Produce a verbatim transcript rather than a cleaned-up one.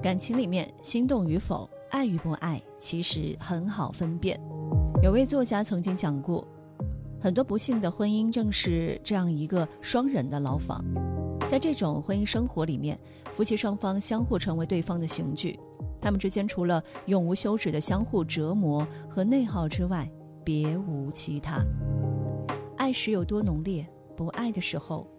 感情里面心动与否，爱与不爱，其实很好分辨。有位作家曾经讲过，很多不幸的婚姻正是这样一个双人的牢房。在这种婚姻生活里面，夫妻双方相互成为对方的刑具，他们之间除了永无休止的相互折磨和内耗之外，别无其他。爱时有多浓烈，不爱的时候